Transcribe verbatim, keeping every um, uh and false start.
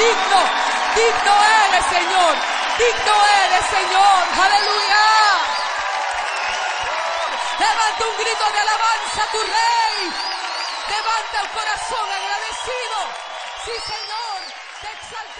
digno, digno eres, Señor, digno eres, Señor, aleluya. Levanta un grito de alabanza a tu Rey, levanta el corazón agradecido, sí, Señor, te exaltamos.